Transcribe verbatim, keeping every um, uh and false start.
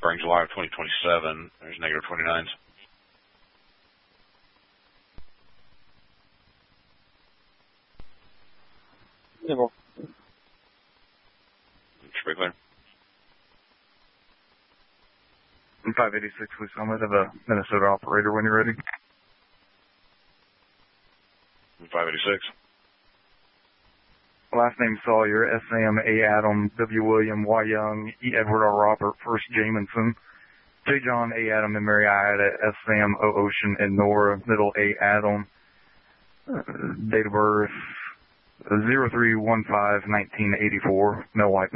Spring, July of twenty twenty-seven. There's negative twenty-nines. Zero. Should be clear. five eighty-six, we summit of a Minnesota operator when you're ready. five eighty-six. Last name Sawyer, S M A Adam, W William, Y Young, E Edward R Robert, First Jamison, J John, A Adam, and Mary Ida, S Sam, O Ocean, and Nora, middle A Adam, uh, date of birth zero three one five nineteen eighty-four, male white.